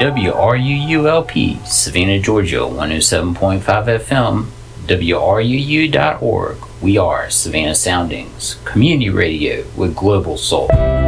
WRUULP, Savannah, Georgia, 107.5 FM, WRUU.org. We are Savannah Soundings, community radio with global soul.